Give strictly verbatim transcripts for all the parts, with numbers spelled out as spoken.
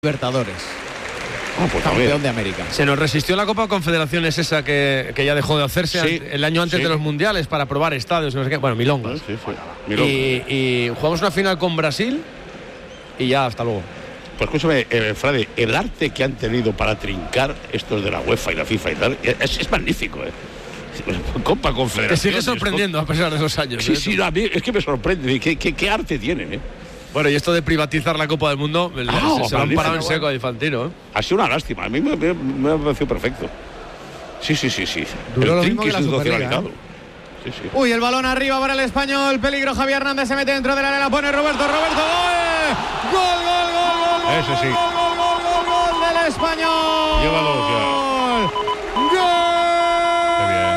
Libertadores. Oh, pues campeón también. de América. Se nos resistió la Copa Confederaciones esa que, que ya dejó de hacerse Sí, el año antes sí. de los mundiales para probar estadios, no sé qué. Bueno, milongas. Sí, sí. Milongas. Y, y jugamos una final con Brasil y ya, hasta luego. Pues escúchame, eh, Frade, el arte que han tenido para trincar estos de la UEFA y la FIFA y tal, es, es magnífico, ¿eh? Copa Confederación. Te sigue sorprendiendo a pesar de los años. Sí, ¿eh? sí, a mí es que me sorprende. ¿Qué, qué, qué arte tienen, eh? Bueno, y esto de privatizar la Copa del Mundo, Ah, se, se lo han parado en magnífico. seco a Infantino, ¿eh? Ha sido una lástima. A mí me, me, me ha parecido perfecto. Sí, sí, sí, sí. Duró el lo mismo trinque que la Superliga, institucionalizado. Sí, sí. Uy, el balón arriba para el Español. Peligro, Javier Hernández se mete dentro del área, la pone Roberto. Roberto, gol. Gol, gol, gol, gol, gol. Ese sí. Gol, gol, gol, gol, gol del Español. Lleva dos ya. Gol. Qué bien.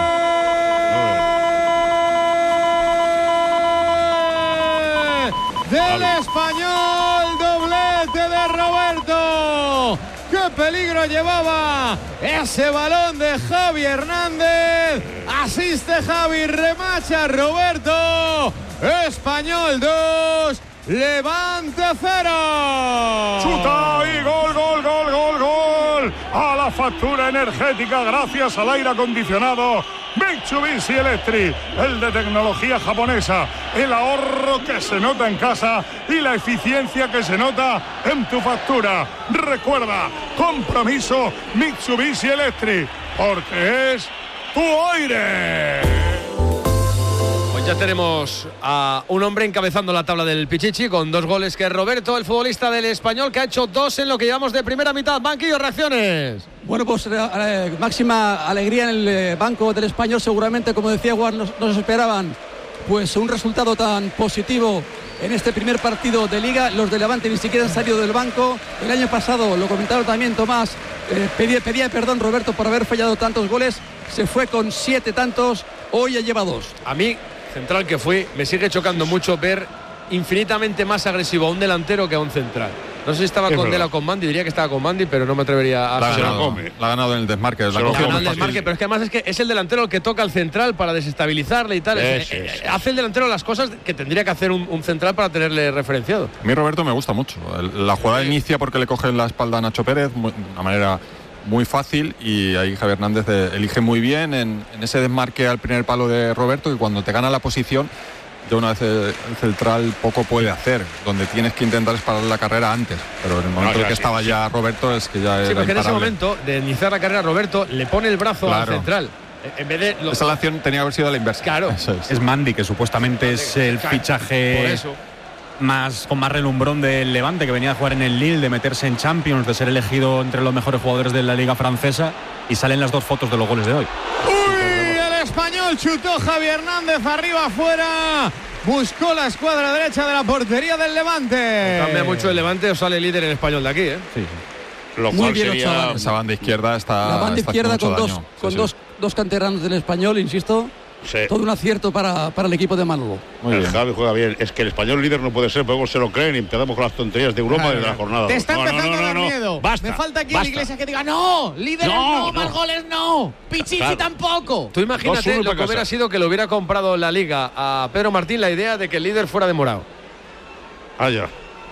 Del Vale. Español, doblete de Roberto. ¡Qué peligro llevaba ese balón de Javi Hernández! Asiste Javi, remacha Roberto. Español dos, Levante cero. Chuta y gol, gol, gol, gol, gol. A la factura energética gracias al aire acondicionado Mitsubishi Electric, el de tecnología japonesa, el ahorro que se nota en casa y la eficiencia que se nota en tu factura. Recuerda, compromiso Mitsubishi Electric, porque es tu aire. Pues ya tenemos a un hombre encabezando la tabla del Pichichi con dos goles, que es Roberto, el futbolista del Español, que ha hecho dos en lo que llevamos de primera mitad. Banquillo, reacciones. Bueno, pues eh, máxima alegría en el eh, banco del Español. Seguramente, como decía Juan, nos, nos esperaban pues un resultado tan positivo en este primer partido de Liga. Los de Levante ni siquiera han salido del banco. El año pasado, lo comentaron también Tomás, eh, pedía, pedía perdón Roberto por haber fallado tantos goles. Se fue con siete tantos, hoy ya lleva dos. A mí, central que fui, me sigue chocando mucho ver infinitamente más agresivo a un delantero que a un central. No sé si estaba Es con verdad. Dela o con Mandy, diría que estaba con Mandy, pero no me atrevería a... La ha, se lo ganado, come. la ha ganado en el desmarque. La Se lo cogió come. muy el fácil. desmarque, pero es que además es que es el delantero el que toca al central para desestabilizarle y tal. Es- Sí, eh, sí, sí. Hace el delantero las cosas que tendría que hacer un, un central para tenerle referenciado. A mí Roberto me gusta mucho. El- La jugada inicia porque le coge la espalda a Nacho Pérez, muy- de una manera muy fácil, y ahí Javier Hernández eh, elige muy bien en, en ese desmarque al primer palo de Roberto, y cuando te gana la posición, ya una vez el, el central poco puede hacer, donde tienes que intentar parar la carrera antes, pero en el momento No, ya, en que sí, estaba sí. ya Roberto es que ya Sí, era porque en ese imparable. momento de iniciar la carrera, Roberto le pone el brazo Claro. al central. Eh, En vez de... lo- Esa acción tenía que haber sido a la inversa. Claro. Eso es. Es Mandy, que supuestamente es el Claro, fichaje Por eso. más con más relumbrón del Levante, que venía a jugar en el Lille, de meterse en Champions, de ser elegido entre los mejores jugadores de la Liga Francesa, y salen las dos fotos de los goles de hoy. Uy, el Español chutó Javi Hernández arriba, afuera. Buscó la escuadra derecha de la portería del Levante. Cambia mucho el Levante o sale líder en español de aquí, ¿eh? Sí, sí. Lo Muy cual bien, sería... Ochoa. Esa banda izquierda está. La banda está izquierda haciendo con, mucho dos, daño. con Sí, dos, sí. dos canteranos del Español, insisto. Sí. Todo un acierto para, para el equipo de Manolo. Muy El bien. Javi juega bien. Es que el español líder no puede ser, porque luego se lo creen y empezamos con las tonterías de Europa Claro, desde la jornada. Te está No, no, empezando no, no, a dar no. miedo. Basta, Me falta aquí basta. el Iglesias que diga no, líderes No, no, no. más goles no, Pichichi Claro. tampoco. Tú imagínate dos uno lo para que casa. hubiera sido que le hubiera comprado la Liga a Pedro Martín la idea de que el líder fuera de morado. Ah, ya.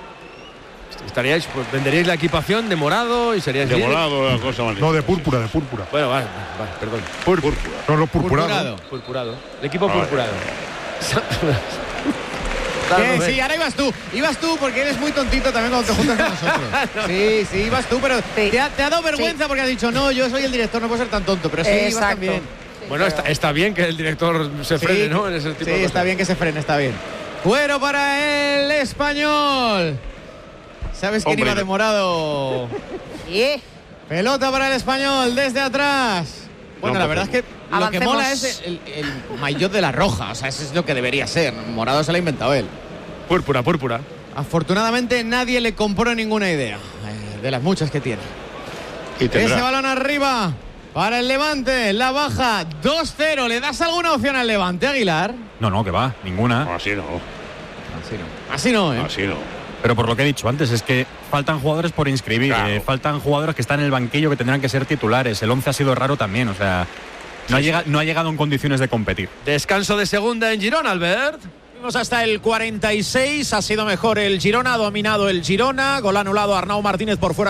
Estaríais, pues, venderíais la equipación de morado y seríais De líder. volado, la cosa más. No, de púrpura, de púrpura. Bueno, vale, vale, perdón. Púrpura. No, no, purpurado. Purpurado. Purpurado. El equipo Ah, purpurado. Que sí, ahora ibas tú, ibas tú porque eres muy tontito también cuando te juntas con nosotros. Sí, sí, ibas tú, pero te, ha, te ha dado vergüenza porque has dicho, no, yo soy el director, no puedo ser tan tonto, pero sí, ibas Exacto. también. Bueno, está, está bien que el director se Sí, frene, ¿no? En ese tipo sí, de cosas. está bien que se frene, está bien. Fuero para el Español. ¿Sabes quién Hombre. iba de morado? Yeah. Pelota para el Español desde atrás. Bueno, No, la pues, verdad es que lo que avancemos. mola es el, el maillot de la roja. O sea, eso es lo que debería ser. Morado se lo ha inventado él. Púrpura, púrpura. Afortunadamente nadie le compró ninguna idea eh, de las muchas que tiene. Y tendrá. Ese balón arriba para el Levante. La baja dos cero. ¿Le das alguna opción al Levante, Aguilar? No, no, que va, ninguna. No, así no. Así no. Así no, ¿eh? Así no. Pero por lo que he dicho antes, es que faltan jugadores por inscribir, Claro. eh, faltan jugadores que están en el banquillo que tendrán que ser titulares. El once ha sido raro también, o sea, no, ha, llega, no ha llegado en condiciones de competir. Descanso de segunda en Girona, Albert. Vamos hasta el cuarenta y seis, ha sido mejor el Girona, ha dominado el Girona, gol anulado a Arnau Martínez por fuera.